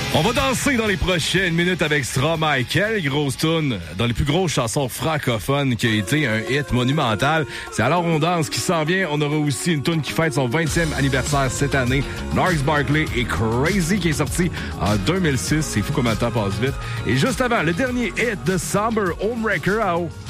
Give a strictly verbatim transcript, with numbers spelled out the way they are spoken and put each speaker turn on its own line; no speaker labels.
On va danser dans les prochaines minutes avec Stromae. Quelle grosse toune dans les plus grosses chansons francophones qui a été un hit monumental. C'est Alors on danse qui s'en vient. On aura aussi une toune qui fête son vingtième anniversaire cette année. Gnarls Barkley et Crazy qui est sorti en deux mille six. C'est fou comment le temps passe vite. Et juste avant, le dernier hit de Somber, Homewrecker.